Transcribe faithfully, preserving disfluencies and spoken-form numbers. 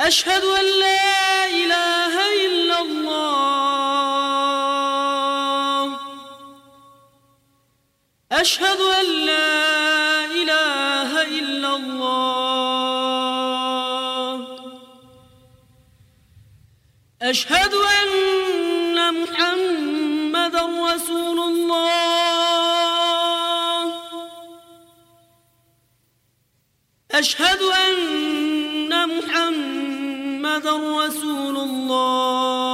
أشهد أن لا إله إلا الله أشهد أن لا إله إلا الله أشهد أن محمدًا رسول الله أشهد أن محمدًا رسول الله